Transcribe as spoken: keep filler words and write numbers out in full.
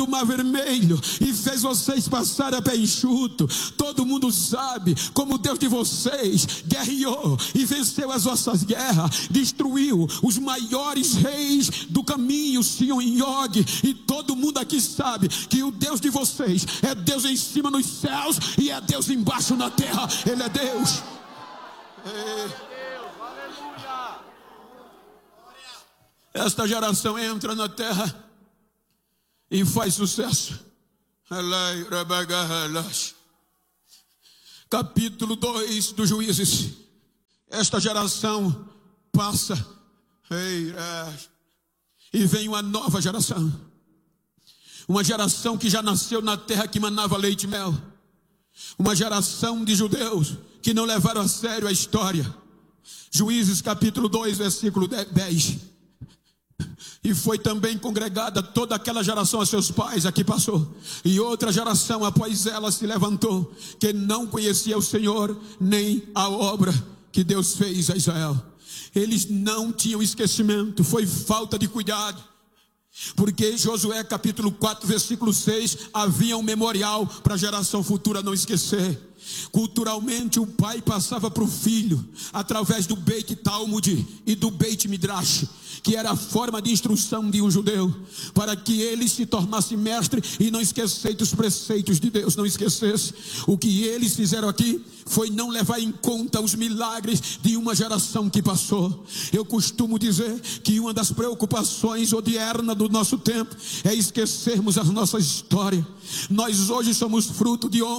o mar vermelho e fez vocês passar a pé enxuto. Todo mundo sabe como o Deus de vocês guerreou e venceu as vossas guerras, destruiu os maiores reis do caminho, Sion e Og. E todo mundo aqui sabe que o Deus de vocês é Deus em cima nos céus e é Deus embaixo na terra. Ele é Deus. É. Esta geração entra na terra e faz sucesso. Capítulo dois dos Juízes. Esta geração passa e vem uma nova geração. Uma geração que já nasceu na terra que manava leite e mel. Uma geração de judeus que não levaram a sério a história. Juízes capítulo dois, versículo dez. E foi também congregada toda aquela geração a seus pais, aqui passou. E outra geração após ela se levantou, que não conhecia o Senhor, nem a obra que Deus fez a Israel. Eles não tinham esquecimento, foi falta de cuidado. Porque Josué capítulo quatro, versículo seis, havia um memorial para a geração futura não esquecer. Culturalmente o pai passava para o filho através do Beit Talmud e do Beit Midrash, que era a forma de instrução de um judeu, para que ele se tornasse mestre e não esquecesse os preceitos de Deus, não esquecesse. O que eles fizeram aqui foi não levar em conta os milagres de uma geração que passou. Eu costumo dizer que uma das preocupações odiernas do nosso tempo é esquecermos a nossa história. Nós hoje somos fruto de homens